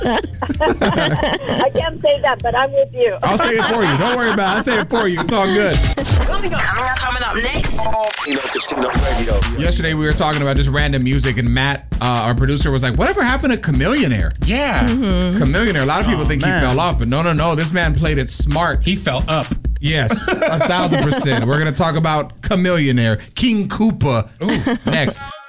I can't say that, but I'm with you. I'll say it for you. Don't worry about it. I'll say it for you. It's all good. Coming up next. Tino Casino Radio. Yesterday we were talking about just random music, and Matt, our producer, was like, whatever happened to Chameleonaire? Yeah. Chameleonaire. A lot of people think man. he fell off, but no. This man played it smart. He fell up. Yes, 1,000%. We're going to talk about Chameleonaire, King Koopa, next.